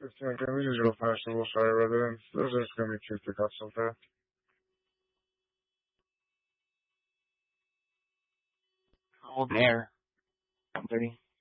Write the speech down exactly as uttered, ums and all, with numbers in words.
fifteen, okay, we just go past the Wolfire residence. There's just gonna be two pickups up there. Hold air. one thirty.